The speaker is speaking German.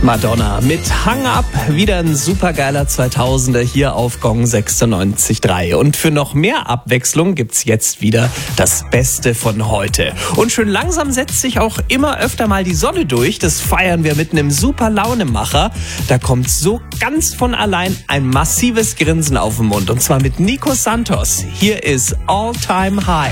Madonna mit Hang Up, wieder ein supergeiler 2000er hier auf Gong 96.3. Und für noch mehr Abwechslung gibt's jetzt wieder das Beste von heute. Und schön langsam setzt sich auch immer öfter mal die Sonne durch. Das feiern wir mit einem super Launemacher. Da kommt so ganz von allein ein massives Grinsen auf den Mund. Und zwar mit Nico Santos. Hier ist All Time High.